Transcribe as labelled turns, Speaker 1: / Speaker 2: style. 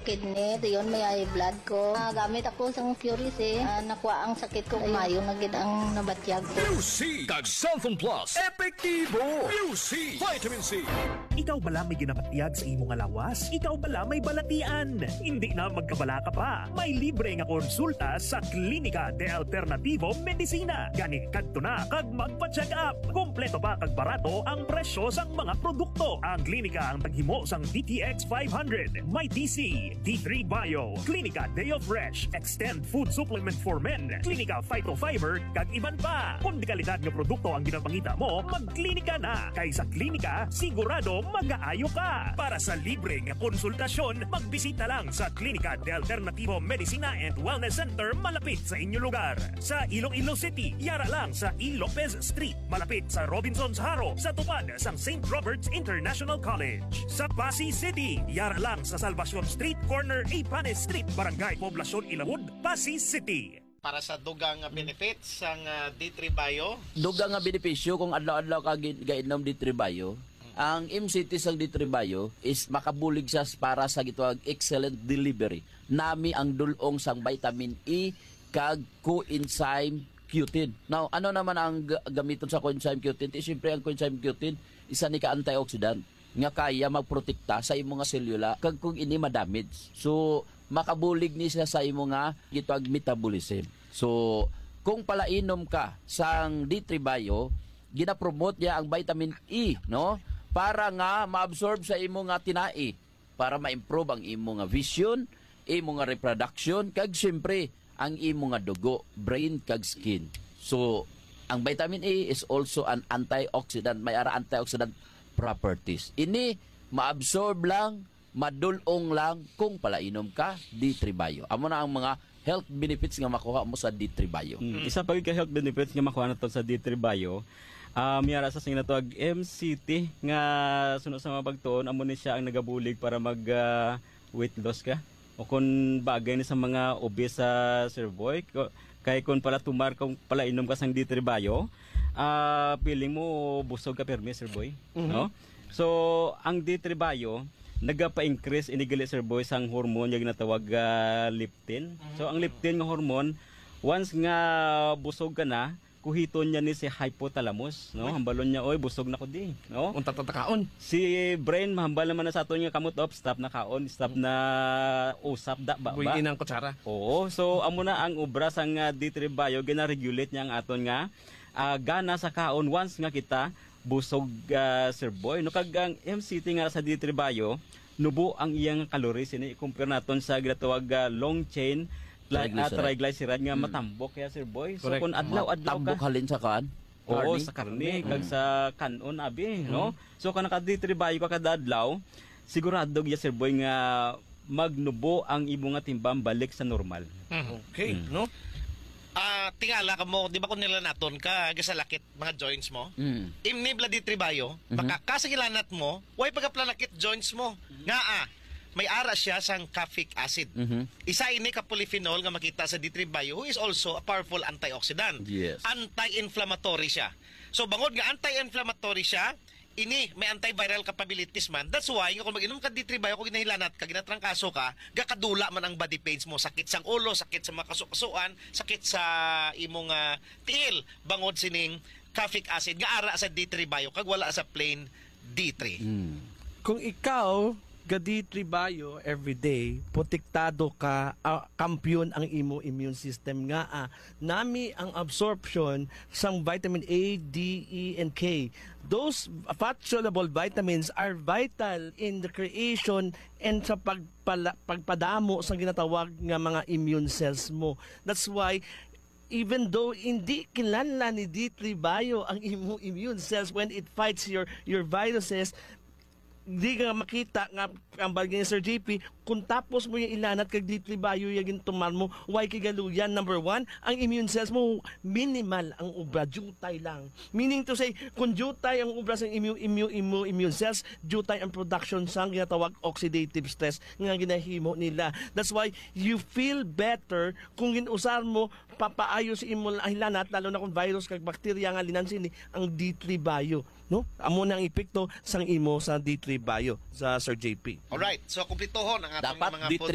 Speaker 1: kidney, yun may high blood ko. Gamit ako sa Puris nakuha ang sakit ko. Mayo na gid ang nabatyag ko.
Speaker 2: UC kag Cellphone Plus, epektibo. UC Vitamin C.
Speaker 3: Ikaw bala may ginapatyag sa imong lawas? Ikaw bala may balatian? Hindi na magkabala ka pa. May libre nga konsulta sa Klinika de Alternativo Medicina. Gani kadto na kag magpa-check up. Kompleto pa kag barato ang presyo sang mga produkto. Ang klinika ang taghimo sang DTX 500, may TC, D3 Bio, Klinika Deo Fresh, Extend Food Supplement for Men, Klinika Phytofiber kag iban pa. Kung di kalidad nga produkto ang ginapangita mo, magklinika na. Kay sa klinika, sigurado mag-aayo ka. Para sa libre nga konsultasyon, magbisita lang sa Klinika de Alternativo Medicina and Wellness Center malapit sa inyong lugar. Sa Iloilo City, yara lang sa E. Lopez Street, malapit sa Robinson's Haro, sa tupad sang St. Robert's International College. Sa Pasig City, yara lang sa Salvacion Street, corner Ipanes Street, Barangay Poblacion Ilawod, Pasig City.
Speaker 4: Para sa dugang benefits sang D3 Bio.
Speaker 5: Dugang nga benepisyo kung adlaw-adlaw ka gainom D3 Bio. Ang MCT sa D3 Bio is makabulig siya para sa gitawag excellent delivery. Nami ang dulong sang vitamin E kag coenzyme Q10. Now, ano naman ang gamiton sa coenzyme Q10? Siyempre ang coenzyme Q10 isa ni ka antioxidant nga kaya magprotekta sa imo nga selula kag kung ini madamage. So makabulig ni siya sa imo nga gitawag metabolism. So kung palainom ka sang D3 Bio, gina-promote niya ang vitamin E, no? Para nga ma-absorb sa imo nga tinai, para ma-improve ang imo nga vision, imo nga reproduction, kag siyempre ang imo nga dugo, brain kag skin. So ang vitamin E is also an antioxidant, may ara antioxidant properties. Ini ma-absorb lang, madulong lang kung palainom ka D3 Bio. Amo na ang mga health benefits nga makuha mo sa D3 Bio.
Speaker 6: Isa pa ka health benefits nga makuha nato sa D3 Bio. Miyara sa sing natawag MCT nga sunod sa mga pagtuon, amo ni siya ang nagabulig para mag weight loss ka. O kung bagay ni sa mga obese sa Sir Boy, kay kung pala tumar kung pala inom ka sang D3 Bio, feeling mo busog ka permi Sir Boy, no? So ang D3 Bio nagapa-increase inigali Sir Boy sang hormone nga ginatawag leptin. So ang leptin nga hormone once nga busog ka na, kuhiton niya ni si hypothalamus, no? Hambalon niya, oy busog na ko di, no?
Speaker 2: Unta tatakaon.
Speaker 6: Si brain mahambal naman na sa aton nga kamot up, stop na kaon, stop na usap da ba.
Speaker 2: Buyin ang kutsara.
Speaker 6: Oo, so amo na ang obra sang D3 Bio gina-regulate niya ang aton nga gana sa kaon once nga kita busog Sir Boy. No kag ang MCT nga sa D3 Bio, nubo ang iyang calories ini compare naton sa ginatawag long chain triglyceride nga matambok kaya Sir Boy. So
Speaker 2: correct.
Speaker 6: kung adlaw-adlaw ka
Speaker 5: Tambok halin sa kaan?
Speaker 6: oo, sa karne kag sa kanon abi, no? So kung naka D3 Bio ka kada adlaw, sigurado ya Sir Boy nga magnubo ang imo nga timbang balik sa normal.
Speaker 2: Okay, no?
Speaker 4: Tingala ka mo, di ba kung nila naton ka gasalakit mga joints mo? Imnibla D3 Bio, baka kasagilanat mo, way pagkaplanakit joints mo. Nga may ara siya sang caffeic acid. Isa ini ka polyphenol nga makita sa D3 Bio, who is also a powerful antioxidant.
Speaker 5: Yes.
Speaker 4: Anti-inflammatory siya. So bangod nga anti-inflammatory siya, ini may antiviral capabilities man. That's why nga kung mag-inom ka D3 Bio, kung ginahilanat ka, ginatrangkaso ka, gakadula man ang body pains mo, sakit sang ulo, sakit sa mga kasukasuan, sakit sa imong tiil, bangod sining caffeic acid nga ara sa D3 Bio kag wala sa plain D3.
Speaker 7: Kung ikaw ga D3 Bio everyday, protektado ka, kampiyon ang imo immune system nga nami ang absorption sang vitamin A, D, E, and K. Those fat-soluble vitamins are vital in the creation and sa pagpadamo sa ginatawag nga mga immune cells mo. That's why even though hindi kilala ni D3 Bio ang immune cells when it fights your viruses, di ka makita nga ang bagay ni Sir JP kung tapos mo yung ilanat kag D3 Bio yung tuman mo, why kigaluyan? Number one, ang immune cells mo minimal ang ubra, jutay lang. Meaning to say, kung jutay ang ubra sa immune cells, jutay ang production sang ginatawag oxidative stress nga ginahimo nila. That's why you feel better kung ginusar mo papaayos imo ilanat, lalo na kung virus kag bakterya nga linansin ang D3 Bio, no? Amo nang epekto sang imo sa D3 Bio sa Sir JP.
Speaker 4: Alright, so kumplituhon ang atong
Speaker 5: Dapat
Speaker 4: mga
Speaker 5: D3